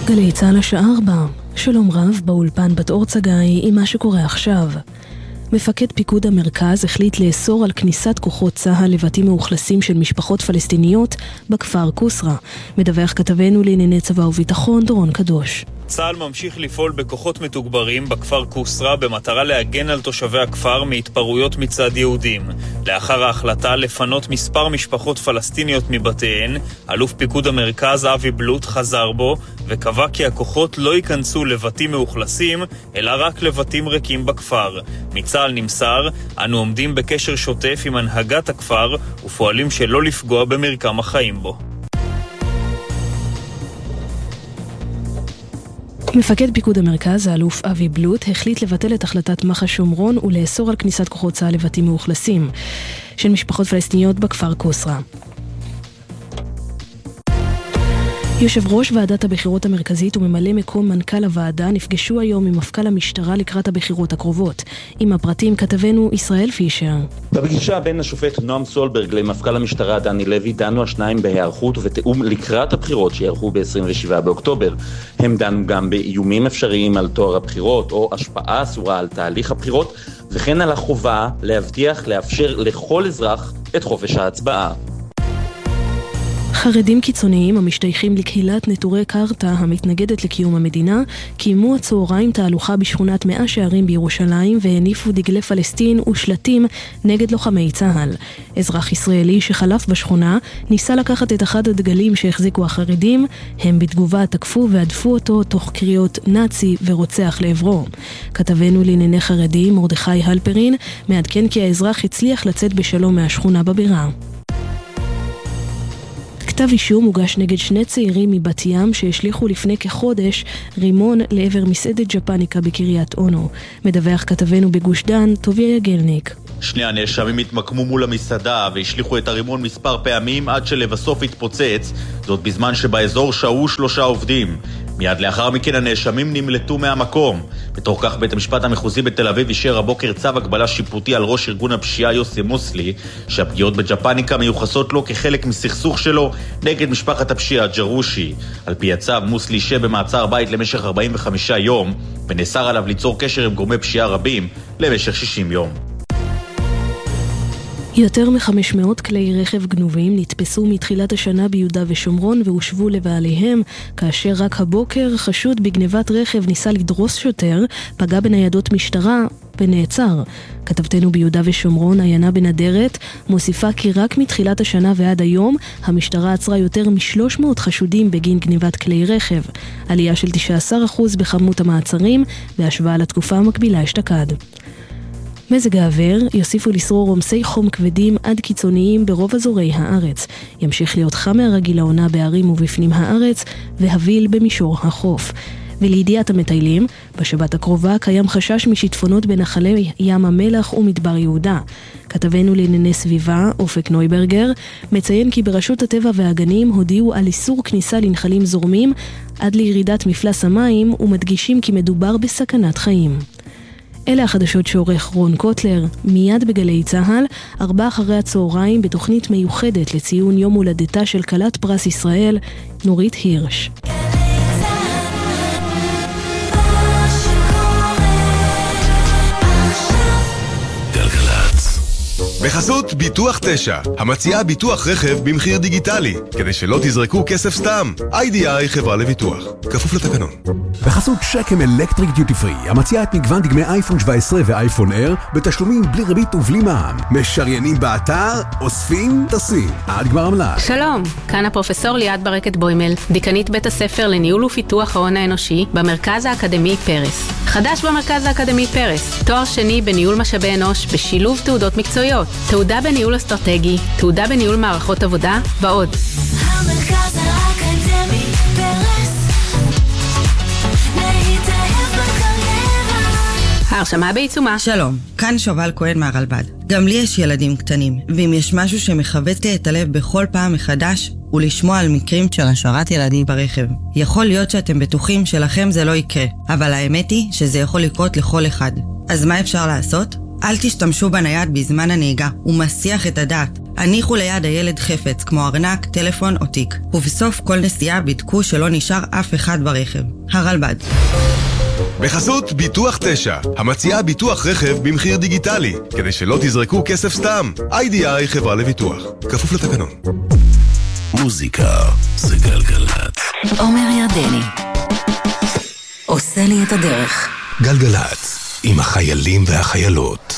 גלי צהל השעה 4. שלום רב, באולפן בת אור צגאי עם מה שקורה עכשיו. מפקד פיקוד המרכז החליט לאסור על כניסת כוחות צה"ל לבתים מאוכלסים של משפחות פלסטיניות בכפר קוסרה. מדווח כתבנו לענייני צבא וביטחון דורון קדוש. צה"ל ממשיך לפעול בכוחות מתוגברים בכפר קוסרה במטרה להגן על תושבי הכפר מהתפרעויות מצד יהודים. לאחר ההחלטה לפנות מספר משפחות פלסטיניות מבתיהן, אלוף פיקוד המרכז אבי בלוט חזר בו וקבע כי הכוחות לא ייכנסו לבתים מאוכלסים אלא רק לבתים ריקים בכפר. מצה"ל נמסר, אנו עומדים בקשר שוטף עם הנהגת הכפר ופועלים שלא לפגוע במרקם החיים בו. מפקד פיקוד המרכז, האלוף אבי בלוט, החליט לבטל את החלטת מח"ש שומרון ולאסור על כניסת כוחות צה"ל לבתים מאוכלסים של משפחות פלסטיניות בכפר קוסרה. יושב ראש ועדת הבחירות המרכזית וממלא מקום מנכ"ל הוועדה נפגשו היום עם מפכ"ל המשטרה לקראת הבחירות הקרובות. עם הפרטים כתבנו ישראל פישר. בפגישה בין השופט נועם סולברג למפכ"ל המשטרה דני לוי דנו השניים בהיערכות ובתאום לקראת הבחירות שיערכו ב-27 באוקטובר. הם דנו גם באיומים אפשריים על תואר הבחירות או השפעה אסורה על תהליך הבחירות, וכן על החובה לאפשר לכל אזרח את חופש ההצבעה. חרדים קיצוניים המשתייכים לקהילת נטורי קרתא המתנגדת לקיום המדינה קיימו הצהריים תהלוכה בשכונת מאה שערים בירושלים והניפו דגלי פלסטין ושלטים נגד לוחמי צה"ל. אזרח ישראלי שחלף בשכונה ניסה לקחת את אחד הדגלים שהחזיקו החרדים, הם בתגובה תקפו והדפו אותו תוך קריאות נאצי ורוצח לעברו. כתבנו לענייני חרדים מרדכי הלפרין מעדכן כי האזרח הצליח לצאת בשלום מהשכונה בבירה. כתב אישום הוגש נגד שני צעירים מבת ים שהשליחו לפני כחודש רימון לעבר מסעדת ג'פניקה בקריית אונו. מדווח כתבנו בגוש דן, טוביה יגלניק. שני הנאשמים התמקמו מול המסעדה והשליחו את הרימון מספר פעמים עד שלבסוף התפוצץ, זאת בזמן שבאזור שהו 3 עובדים. מיד לאחר מכן הנאשמים נמלטו מהמקום. בתוך כך בית המשפט המחוזי בתל אביב אישר הבוקר צו הגבלה שיפוטי על ראש ארגון הפשיעה יוסי מוסלי, שהפגיעות בג'פניקה מיוחסות לו כחלק מסכסוך שלו נגד משפחת הפשיעה ג'רושי. על פי הצו מוסלי שבמעצר בית למשך 45 יום ונאסר עליו ליצור קשר עם גורמי פשיעה רבים למשך 60 יום. יותר מ-500 כלי רכב גנובים נתפסו מתחילת השנה ביהודה ושומרון והושבו לבעליהם, כאשר רק הבוקר חשוד בגנבת רכב ניסה לדרוס שוטר, פגע בניידות משטרה ונעצר. כתבתנו ביהודה ושומרון, עיינה בנדרת, מוסיפה כי רק מתחילת השנה ועד היום המשטרה עצרה יותר מ-300 חשודים בגין גנבת כלי רכב, עלייה של 19% בכמות המעצרים בהשוואה לתקופה המקבילה אשתקד. מזג האוויר יוסיפו לשרור עומסי חום כבדים עד קיצוניים ברוב אזורי הארץ. ימשיך להיות חם מהרגיל לעונה בערים ובפנים הארץ והביל במישור החוף. ולידיעת המטיילים, בשבת הקרובה קיים חשש משיטפונות בנחלי ים המלח ומדבר יהודה. כתבנו לענייני סביבה, אופק נויברגר, מציין כי ברשות הטבע והגנים הודיעו על איסור כניסה לנחלים זורמים עד לירידת מפלס המים ומדגישים כי מדובר בסכנת חיים. אלה החדשות שעורך רון קוטלר, מיד בגלי צהל, 4 אחרי הצהריים בתוכנית מיוחדת לציון יום הולדתה של כלת פרס ישראל, נורית הירש. בחסות ביטוח 9, המציעה ביטוח רכב במחיר דיגיטלי, כדי שלא תזרקו כסף סתם. IDI חברה לביטוח, כפוף לתקנון. בחסות שקם אלקטריק דיוטי פרי, המציעה את מגוון דגמי אייפון 17 ואייפון אייר, בתשלומים בלי ריבית ובלי מע"מ. משריינים באתר, אוספים, טסים, עד גמר המלאי. שלום, כאן הפרופסור ליאת ברקת בוימל, דיקנית בית הספר לניהול ופיתוח ההון האנושי במרכז האקדמי פרס. חדש במרכז האקדמי פרס, תואר שני בניהול משאבי אנוש בשילוב תעודות מקצועיות. תעודה בניהול אסטרטגי, תעודה בניהול מערכות עבודה ועוד. המרכז האקדמי פרס, להתאהב בקריירה. ההרשמה בעיצומה. שלום, כאן שובל כהן מהרלב"ד. גם לי יש ילדים קטנים, ואם יש משהו שמחבט לי את הלב בכל פעם מחדש, הוא לשמוע על מקרים של השארת ילדים ברכב. יכול להיות שאתם בטוחים שלכם זה לא יקרה, אבל האמת היא שזה יכול לקרות לכל אחד. אז מה אפשר לעשות? אל תשתמשו בנייד בזמן הנהיגה, הוא מסיח את הדעת. הניחו ליד הילד חפץ, כמו ארנק, טלפון או תיק. ובסוף כל נסיעה בדקו שלא נשאר אף אחד ברכב. הרלב"ד. בחסות ביטוח 9, המציעה ביטוח רכב במחיר דיגיטלי, כדי שלא תזרקו כסף סתם. IDI חברה לביטוח, כפוף לתקנון. מוזיקה זה גלגלת. עומר ירדני עושה לי את הדרך. גלגלת, עם החיילים והחיילות.